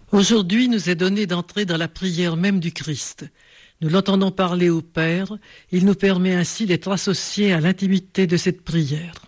Aujourd'hui, nous est donné d'entrer dans la prière même du Christ. Nous l'entendons parler au Père, il nous permet ainsi d'être associés à l'intimité de cette prière.